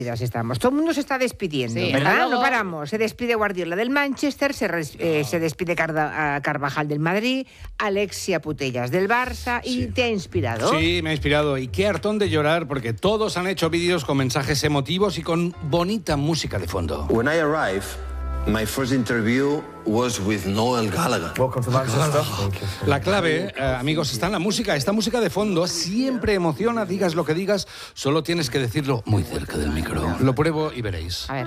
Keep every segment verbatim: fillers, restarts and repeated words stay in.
Estamos. Todo el mundo se está despidiendo, sí, ¿verdad? luego... No paramos. Se despide Guardiola del Manchester, se, res, eh, se despide Carda, Carvajal del Madrid, Alexia Putellas del Barça. ¿Y sí. te ha inspirado? Sí, me ha inspirado. Y qué hartón de llorar, porque todos han hecho vídeos con mensajes emotivos y con bonita música de fondo. When I arrived, my first interview was with Noel Gallagher. Welcome to Manchester. La clave, eh, amigos, está en la música. Esta música de fondo siempre emociona, digas lo que digas, solo tienes que decirlo muy cerca del micro. Lo pruebo y veréis. A ver.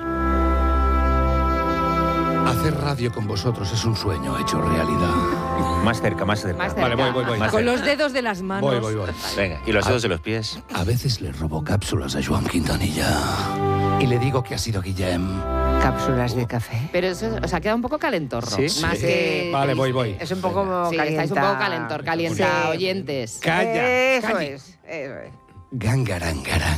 Hacer radio con vosotros es un sueño hecho realidad. Más cerca, más cerca. Más cerca. Vale, voy, voy, voy. Más Con cerca. los dedos de las manos. Voy, voy, voy. Venga, y los dedos de los pies. A veces le robo cápsulas a Joan Quintanilla y le digo que ha sido Guillem. Cápsulas de café. Pero eso, o sea, queda un poco calentorro. Sí. Más Sí. que... Vale, voy, voy. Es un poco Sí, calienta. estáis un poco calentor, calienta Sí. oyentes. Calla. Eso calla. es, eso es. Gangarangarang.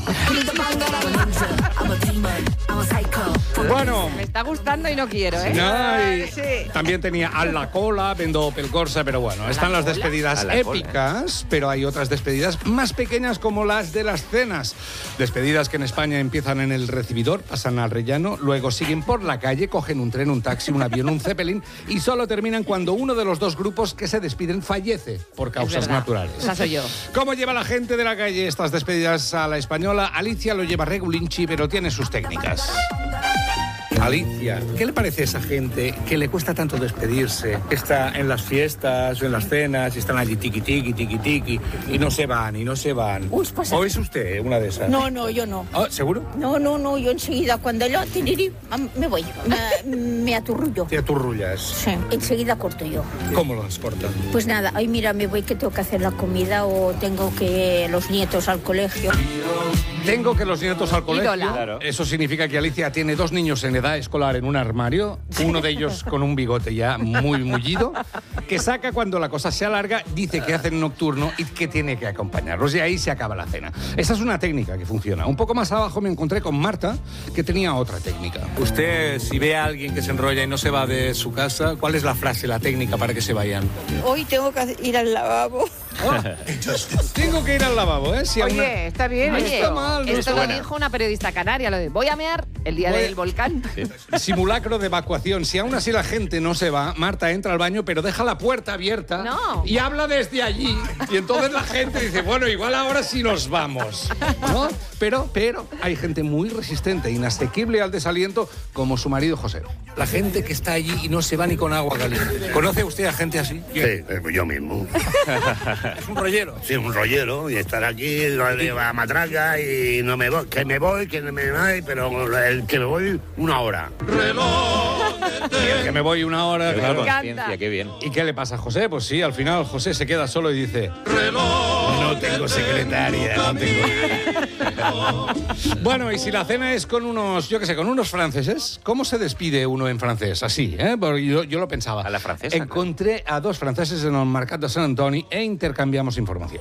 Bueno, Me está gustando y no quiero, ¿eh? no, y Sí. también tenía a la cola, vendo pelcorsa, pero bueno, están las despedidas A la cola. épicas, pero hay otras despedidas más pequeñas como las de las cenas. Despedidas que en España empiezan en el recibidor, pasan al rellano, luego siguen por la calle, cogen un tren, un taxi, un avión, un zeppelin y solo terminan cuando uno de los dos grupos que se despiden fallece por causas verdad. naturales. Esa soy yo. ¿Cómo lleva la gente de la calle estas despedidas a la española? Alicia lo lleva regulinchi, pero tiene sus técnicas. Alicia, ¿qué le parece a esa gente que le cuesta tanto despedirse? Está en las fiestas o en las cenas y están allí tiqui tiqui, tiqui tiqui y no se van, y no se van. Uy, pues- ¿O es usted una de esas? No, no, yo no. Ah, ¿seguro? No, no, no, yo enseguida cuando lo tiriri, am- me voy, me, me aturrullo. Te aturrullas. Sí, enseguida corto yo. ¿Cómo los cortan? Pues nada, ay mira, me voy que tengo que hacer la comida o tengo que los nietos al colegio. Tengo que los nietos al colegio. Ídola. Claro. Eso significa que Alicia tiene dos niños en edad escolar en un armario, uno de ellos con un bigote ya muy mullido, que saca cuando la cosa se alarga, dice que hacen nocturno y que tiene que acompañarlos. Y ahí se acaba la cena. Esa es una técnica que funciona. Un poco más abajo me encontré con Marta, que tenía otra técnica. Usted, si ve a alguien que se enrolla y no se va de su casa, ¿cuál es la frase, la técnica para que se vayan? Hoy tengo que ir al lavabo. Tengo que ir al lavabo, ¿eh? Si a Oye, una- está bien No Oye, está mal, no esto está lo buena. dijo una periodista canaria, lo de voy a mear el día Voy- del volcán. Simulacro de evacuación. Si aún así la gente no se va, Marta entra al baño, pero deja la puerta abierta No. y habla desde allí. Y entonces la gente dice, bueno, igual ahora sí nos vamos. ¿No? Pero, pero hay gente muy resistente, inasequible al desaliento, como su marido José. La gente que está allí y no se va ni con agua caliente. ¿Conoce usted a gente así? Sí, eh, yo mismo. Es un rollero. Sí, un rollero y estar aquí a matraca y no me voy, que me voy, que no me voy, pero el que me voy una hora. Y el que me voy una hora, Qué claro. conciencia, qué bien. ¿Y qué le pasa a José? Pues sí, al final José se queda solo y dice... No tengo secretaria, no tengo... Bueno, y si la cena es con unos, yo qué sé, con unos franceses, ¿cómo se despide uno en francés? Así, ¿eh? Porque yo, yo lo pensaba. A la francesa, Encontré a dos franceses en el Mercat de Sant Antoni e intercambiamos información.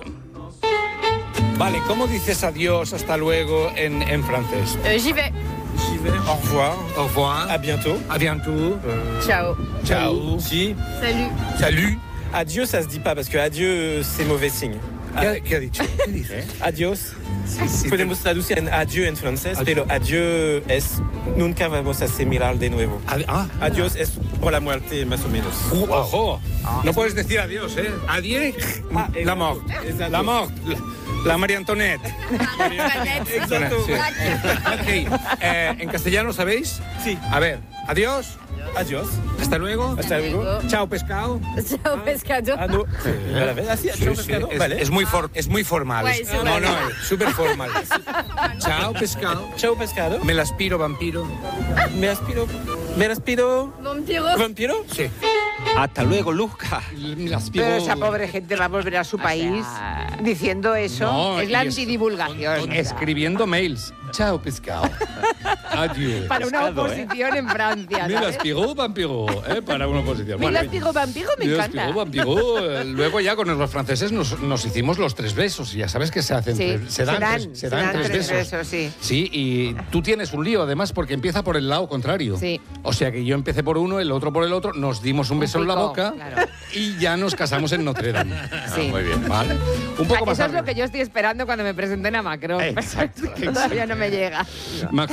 Vale, ¿cómo dices adiós, hasta luego en, en francés? J'y vais. J'y vais. Au revoir. Au revoir. À bientôt. A bientôt. Ciao. Ciao. Si. Salut. Salut. Adieu, ça se dit pas parce que adieu, c'est mauvais signe. ¿Qué, qué ha dicho? ¿Qué dice? Adiós. Podemos traducir en adieu en francés, pero adieu es nunca vamos a semirar de nuevo. Ad- ah. Adiós es por la muerte, más o menos. Uh, ojo, no puedes decir adiós, ¿eh? Adiós, Ah, la exacto, mort, exacto. la mort, la, la María Antoinette. Exacto. Sí. Ok, eh, ¿en castellano sabéis? Sí. A ver, adiós, Adiós. hasta luego, Hasta luego. chao pescado. Ciao, pescado. Ah, no. ¿A la vez? Así, Sí, adiós, sí, pescado. es, Vale. es muy for- es muy formal. Guay, Es- sí, no, vale. no, es súper formal. Chao pescado. Chao, pescado. Me la aspiro, vampiro. Me aspiro. Me aspiro. Vampiro. ¿Vampiro? Sí. Hasta luego, Luca. Me la aspiro. Pero esa pobre gente va a volver a su país sea, diciendo eso. No, es la y es- antidivulgación. Escribiendo mails. Chao pescado. Adiós. Para una pescado, ¿eh? oposición en Francia, Me ¿sabes? las pigó, vampiro, ¿eh? Para una oposición. Me Bueno, las pigó, vampiro, me me las encanta. pigó, vampiro. Eh, Luego ya con los franceses nos, nos hicimos los tres besos. Y ya sabes que se hacen Sí. tres, se dan, Se dan, tres, se se dan dan tres, tres besos. besos, sí. Sí, y tú tienes un lío además porque empieza por el lado contrario. Sí. O sea que yo empecé por uno, el otro por el otro, nos dimos un, Un beso en la pico, boca claro. y ya nos casamos en Notre Dame. Sí. Muy bien. ¿Vale? Un O sea, poco más eso es lo arriba. que yo estoy esperando cuando me presenten a Macron. Exacto, Todavía no me llega. Macron